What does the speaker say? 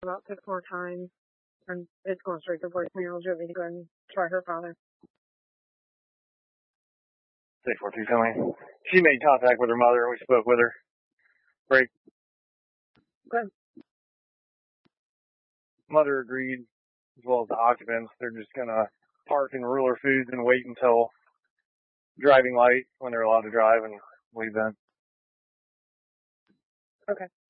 about 6 more times, and it's going straight to voicemail. Do you want me to go ahead and try her father? 642 coming. She made contact with her mother. We spoke with her. Break. Good. Mother agreed, as well as the occupants. They're just going to park and rule her foods and wait until driving light when they're allowed to drive and leave then. Okay.